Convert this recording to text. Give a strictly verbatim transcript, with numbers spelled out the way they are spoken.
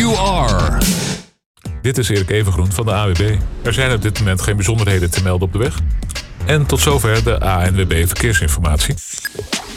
you are. Dit is Erik Evengroen van de A W B. Er zijn op dit moment geen bijzonderheden te melden op de weg. En tot zover de A N W B Verkeersinformatie.